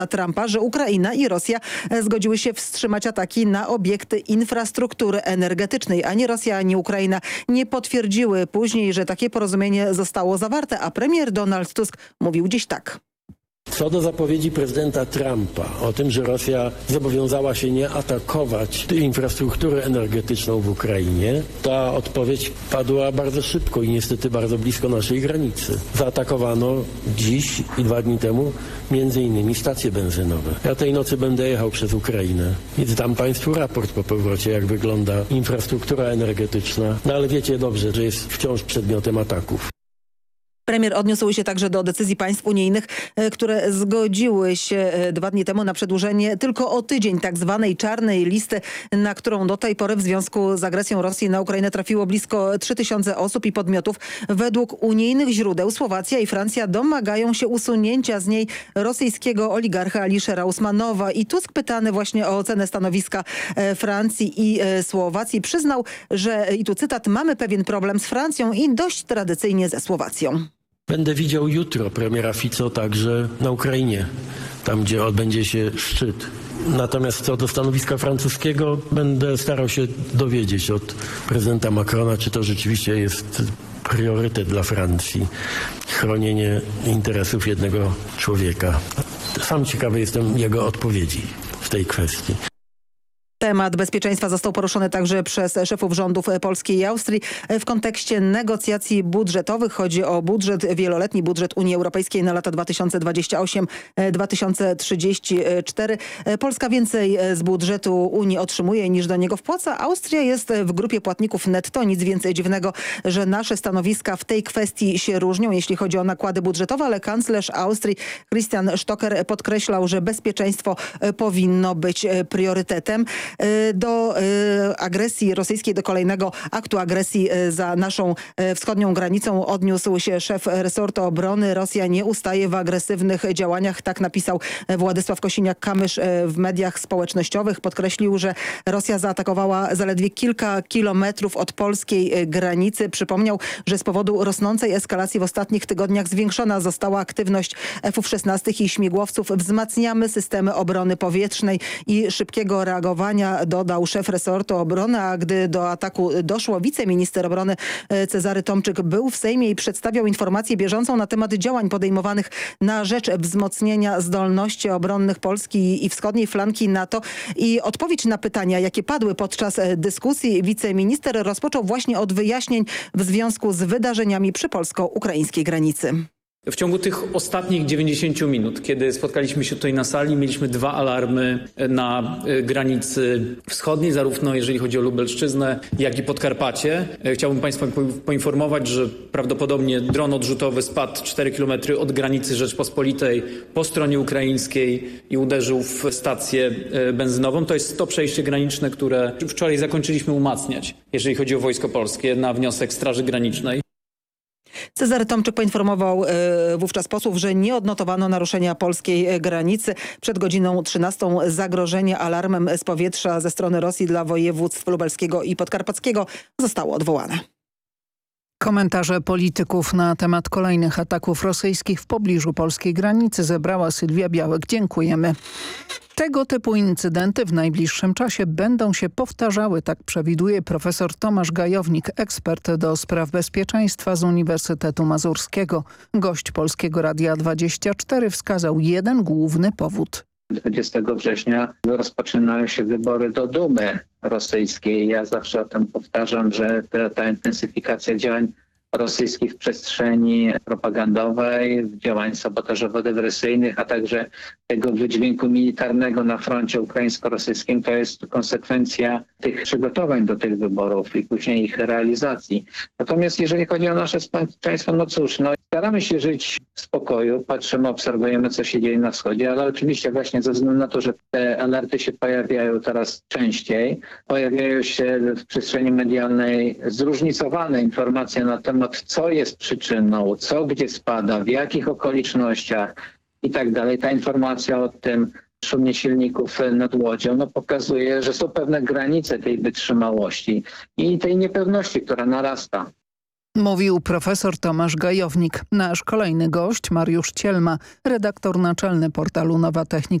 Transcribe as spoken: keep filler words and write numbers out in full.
Trumpa, że Ukraina i Rosja zgodziły się wstrzymać ataki na obiekty infrastruktury energetycznej. Ani Rosja, ani Ukraina nie potwierdziły później, że takie porozumienie zostało zawarte, a premier Donald Tusk mówił dziś tak. Co do zapowiedzi prezydenta Trumpa o tym, że Rosja zobowiązała się nie atakować infrastruktury energetyczną w Ukrainie, ta odpowiedź padła bardzo szybko i niestety bardzo blisko naszej granicy. Zaatakowano dziś i dwa dni temu między innymi stacje benzynowe. Ja tej nocy będę jechał przez Ukrainę i dam Państwu raport po powrocie, jak wygląda infrastruktura energetyczna. No ale wiecie dobrze, że jest wciąż przedmiotem ataków. Premier odniósł się także do decyzji państw unijnych, które zgodziły się dwa dni temu na przedłużenie tylko o tydzień tak zwanej czarnej listy, na którą do tej pory w związku z agresją Rosji na Ukrainę trafiło blisko trzy tysiące osób i podmiotów. Według unijnych źródeł Słowacja i Francja domagają się usunięcia z niej rosyjskiego oligarcha Aliszera Usmanowa. I Tusk, pytany właśnie o ocenę stanowiska Francji i Słowacji, przyznał, że, i tu cytat, mamy pewien problem z Francją i dość tradycyjnie ze Słowacją. Będę widział jutro premiera Fico także na Ukrainie, tam gdzie odbędzie się szczyt. Natomiast co do stanowiska francuskiego, będę starał się dowiedzieć od prezydenta Macrona, czy to rzeczywiście jest priorytet dla Francji, chronienie interesów jednego człowieka. Sam ciekawy jestem jego odpowiedzi w tej kwestii. Temat bezpieczeństwa został poruszony także przez szefów rządów Polski i Austrii w kontekście negocjacji budżetowych. Chodzi o budżet, wieloletni budżet Unii Europejskiej na lata dwa tysiące dwudziesty ósmy do dwa tysiące trzydziestego czwartego. Polska więcej z budżetu Unii otrzymuje niż do niego wpłaca. Austria jest w grupie płatników netto. Nic więcej dziwnego, że nasze stanowiska w tej kwestii się różnią, jeśli chodzi o nakłady budżetowe, ale kanclerz Austrii Christian Stocker podkreślał, że bezpieczeństwo powinno być priorytetem. Do agresji rosyjskiej, do kolejnego aktu agresji za naszą wschodnią granicą odniósł się szef resortu obrony. Rosja nie ustaje w agresywnych działaniach. Tak napisał Władysław Kosiniak-Kamysz w mediach społecznościowych. Podkreślił, że Rosja zaatakowała zaledwie kilka kilometrów od polskiej granicy. Przypomniał, że z powodu rosnącej eskalacji w ostatnich tygodniach zwiększona została aktywność F szesnaście i śmigłowców. Wzmacniamy systemy obrony powietrznej i szybkiego reagowania, dodał szef resortu obrony, a gdy do ataku doszło, wiceminister obrony Cezary Tomczyk był w Sejmie i przedstawiał informację bieżącą na temat działań podejmowanych na rzecz wzmocnienia zdolności obronnych Polski i wschodniej flanki NATO. I odpowiedź na pytania, jakie padły podczas dyskusji, wiceminister rozpoczął właśnie od wyjaśnień w związku z wydarzeniami przy polsko-ukraińskiej granicy. W ciągu tych ostatnich dziewięćdziesięciu minut, kiedy spotkaliśmy się tutaj na sali, mieliśmy dwa alarmy na granicy wschodniej, zarówno jeżeli chodzi o Lubelszczyznę, jak i Podkarpacie. Chciałbym Państwa poinformować, że prawdopodobnie dron odrzutowy spadł cztery kilometry od granicy Rzeczpospolitej po stronie ukraińskiej i uderzył w stację benzynową. To jest to przejście graniczne, które wczoraj zakończyliśmy umacniać, jeżeli chodzi o Wojsko Polskie, na wniosek Straży Granicznej. Cezary Tomczyk poinformował e, wówczas posłów, że nie odnotowano naruszenia polskiej granicy. Przed godziną trzynastą zagrożenie alarmem z powietrza ze strony Rosji dla województw lubelskiego i podkarpackiego zostało odwołane. Komentarze polityków na temat kolejnych ataków rosyjskich w pobliżu polskiej granicy zebrała Sylwia Białek. Dziękujemy. Tego typu incydenty w najbliższym czasie będą się powtarzały, tak przewiduje profesor Tomasz Gajownik, ekspert do spraw bezpieczeństwa z Uniwersytetu Mazurskiego. Gość Polskiego Radia dwadzieścia cztery wskazał jeden główny powód. dwudziestego września rozpoczynają się wybory do Dumy rosyjskiej. Ja zawsze o tym powtarzam, że ta, ta intensyfikacja działań rosyjskich w przestrzeni propagandowej, działań sabotażowo-dywersyjnych, a także tego wydźwięku militarnego na froncie ukraińsko-rosyjskim, to jest konsekwencja tych przygotowań do tych wyborów i później ich realizacji. Natomiast jeżeli chodzi o nasze społeczeństwo, no cóż, no staramy się żyć w spokoju, patrzymy, obserwujemy, co się dzieje na wschodzie, ale oczywiście właśnie ze względu na to, że te alerty się pojawiają coraz częściej, pojawiają się w przestrzeni medialnej zróżnicowane informacje na temat, co jest przyczyną, co gdzie spada, w jakich okolicznościach i tak dalej. Ta informacja o tym szumie silników nad Łodzią no, pokazuje, że są pewne granice tej wytrzymałości i tej niepewności, która narasta. Mówił profesor Tomasz Gajownik. Nasz kolejny gość, Mariusz Cielma, redaktor naczelny portalu Nowa Technika.